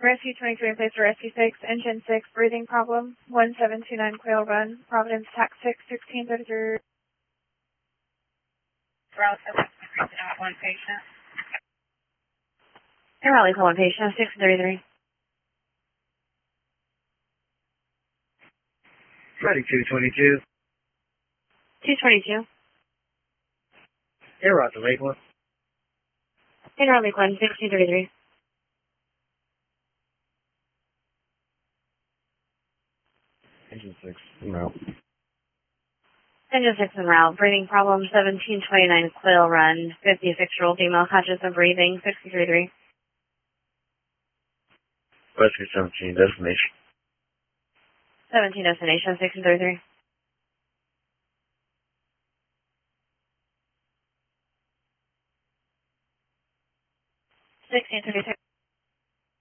Rescue 23 in place for Rescue 6, Engine 6, breathing problem, 1729 Quail Run, Providence, TAC 6, 1633. Route 1 patient. Hey, Raleigh, call 1 patient, 633. Ready 222. 222. Hey, Roger, Lakeland. Hey, Raleigh, 1633. Engine 6, en route. Engine 6 en route. Breathing problem, 1729 Quail Run, 56-year-old female, conscious of breathing, 633. Rescue 17, destination. 17 destination, 1633. 1633.